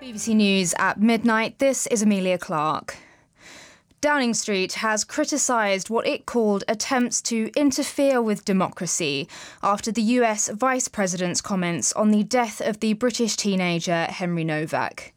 BBC News at midnight, this is Amelia Clark. Downing Street has criticised what it called attempts to interfere with democracy after the US Vice President's comments on the death of the British teenager Henry Novak.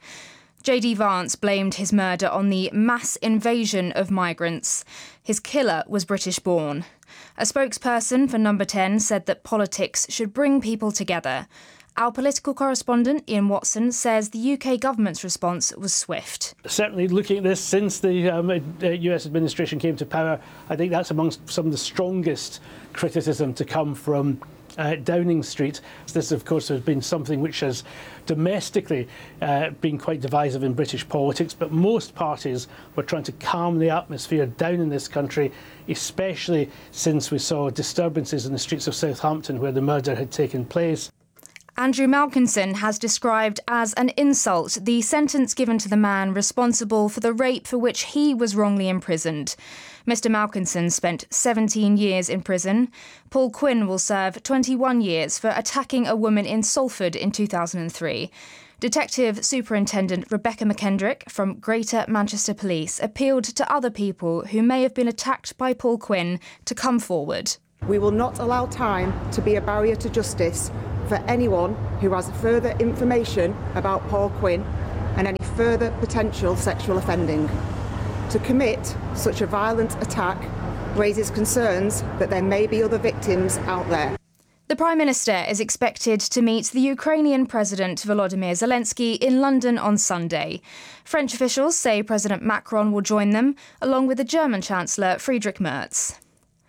JD Vance blamed his murder on the mass invasion of migrants. His killer was British-born. A spokesperson for Number 10 said that politics should bring people together. Our political correspondent, Ian Watson, says the UK government's response was swift. Certainly looking at this since the US administration came to power, I think that's amongst some of the strongest criticism to come from Downing Street. This, of course, has been something which has domestically been quite divisive in British politics, but most parties were trying to calm the atmosphere down in this country, especially since we saw disturbances in the streets of Southampton where the murder had taken place. Andrew Malkinson has described as an insult the sentence given to the man responsible for the rape for which he was wrongly imprisoned. Mr. Malkinson spent 17 years in prison. Paul Quinn will serve 21 years for attacking a woman in Salford in 2003. Detective Superintendent Rebecca McKendrick from Greater Manchester Police appealed to other people who may have been attacked by Paul Quinn to come forward. We will not allow time to be a barrier to justice for anyone who has further information about Paul Quinn and any further potential sexual offending. To commit such a violent attack raises concerns that there may be other victims out there. The Prime Minister is expected to meet the Ukrainian President Volodymyr Zelensky in London on Sunday. French officials say President Macron will join them, along with the German Chancellor Friedrich Merz.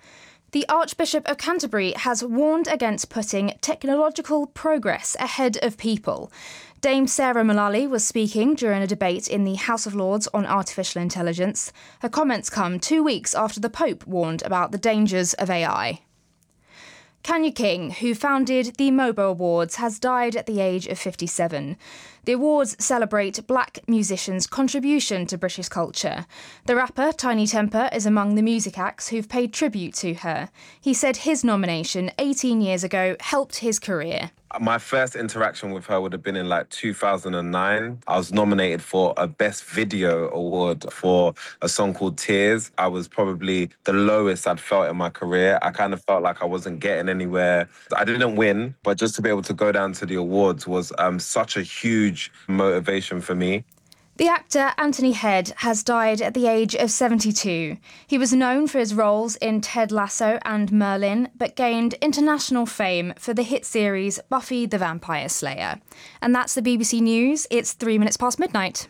The Archbishop of Canterbury has warned against putting technological progress ahead of people. Dame Sarah Mullally was speaking during a debate in the House of Lords on artificial intelligence. Her comments come 2 weeks after the Pope warned about the dangers of AI. Kanya King, who founded the MOBO Awards, has died at the age of 57. The awards celebrate black musicians' contribution to British culture. The rapper Tiny Temper is among the music acts who've paid tribute to her. He said his nomination 18 years ago helped his career. My first interaction with her would have been in 2009. I was nominated for a Best Video Award for a song called Tears. I was probably the lowest I'd felt in my career. I kind of felt like I wasn't getting anywhere. I didn't win, but just to be able to go down to the awards was such a huge motivation for me. The actor Anthony Head has died at the age of 72. He was known for his roles in Ted Lasso and Merlin, but gained international fame for the hit series Buffy the Vampire Slayer. And that's the BBC News. It's 3 minutes past midnight.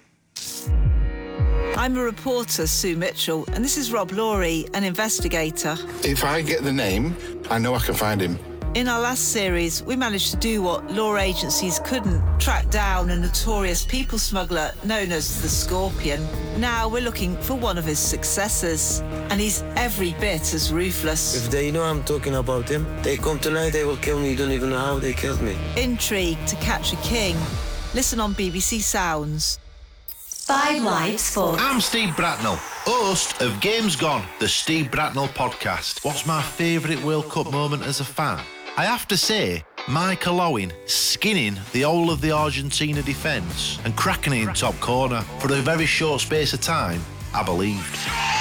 I'm a reporter, Sue Mitchell, and this is Rob Laurie, an investigator. If I get the name, I know I can find him. In our last series, we managed to do what law agencies couldn't, track down a notorious people smuggler known as the Scorpion. Now we're looking for one of his successors, and he's every bit as ruthless. If they know I'm talking about him, they come tonight, they will kill me. You don't even know how they killed me. Intrigue to Catch a King. Listen on BBC Sounds. 5 Lives for... I'm Steve Bracknell, host of Games Gone, the Steve Bracknell podcast. What's my favourite World Cup moment as a fan? I have to say, Michael Owen skinning the whole of the Argentina defence and cracking it in top corner. For a very short space of time, I believed.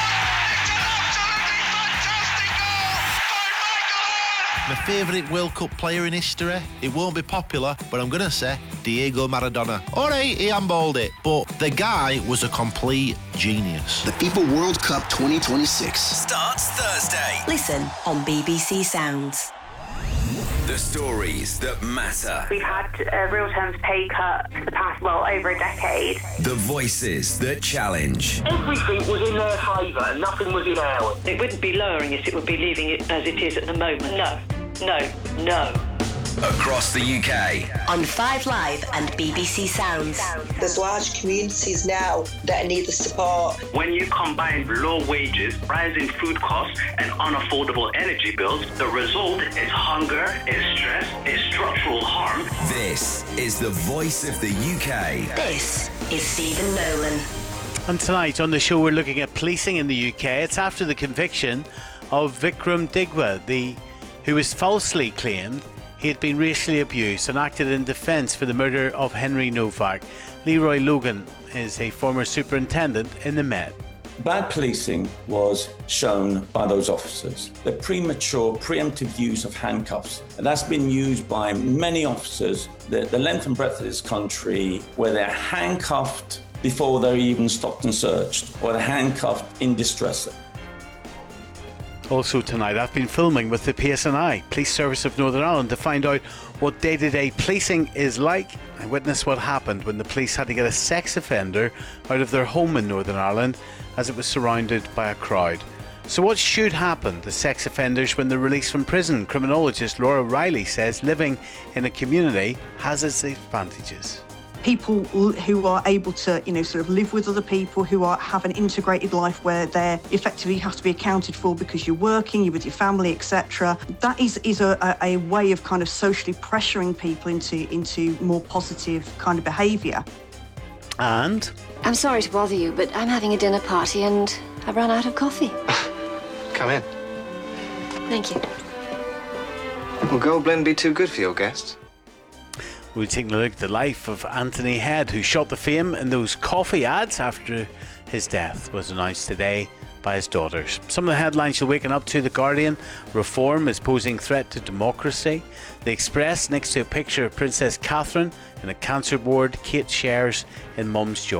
My favourite World Cup player in history, it won't be popular, but I'm going to say Diego Maradona. All right, he handballed it, but the guy was a complete genius. The FIFA World Cup 2026 starts Thursday. Listen on BBC Sounds. The stories that matter. We've had a real terms pay cut for the past, over a decade. The voices that challenge. Everything was in their favour, nothing was in ours. It wouldn't be lowering it would be leaving it as it is at the moment. No. Across the UK. On 5 Live and BBC Sounds. There's large communities now that need the support. When you combine low wages, rising food costs, and unaffordable energy bills, the result is hunger, is stress, is structural harm. This is the voice of the UK. This is Stephen Nolan. And tonight on the show we're looking at policing in the UK. It's after the conviction of Vikram Digwa, who was falsely claimed He had been racially abused and acted in defence for the murder of Henry Novak. Leroy Logan is a former superintendent in the Met. Bad policing was shown by those officers. The premature, preemptive use of handcuffs. And that's been used by many officers, the length and breadth of this country, where they're handcuffed before they're even stopped and searched, or they're handcuffed in distress. Also tonight, I've been filming with the PSNI, Police Service of Northern Ireland, to find out what day-to-day policing is like and witness what happened when the police had to get a sex offender out of their home in Northern Ireland as it was surrounded by a crowd. So what should happen to sex offenders when they're released from prison? Criminologist Laura Riley says living in a community has its advantages. People who are able to, sort of live with other people, who have an integrated life where they effectively have to be accounted for because you're working, you're with your family, etc. That is a way of kind of socially pressuring people into more positive kind of behaviour. And? I'm sorry to bother you, but I'm having a dinner party and I've run out of coffee. Come in. Thank you. Will Gold Blend be too good for your guests? We're taking a look at the life of Anthony Head, who shot to fame in those coffee ads after his death was announced today by his daughters. Some of the headlines you're waking up to: The Guardian, reform is posing threat to democracy. The Express, next to a picture of Princess Catherine in a cancer ward Kate shares in Mum's Joy.